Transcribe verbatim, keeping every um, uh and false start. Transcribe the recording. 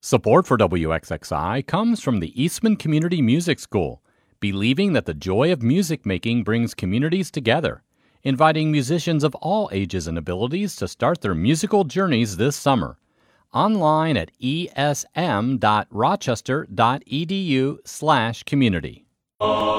Support for W X X I comes from the Eastman Community Music School, believing that the joy of music making brings communities together, inviting musicians of all ages and abilities to start their musical journeys this summer. Online at esm.rochester.edu slash community.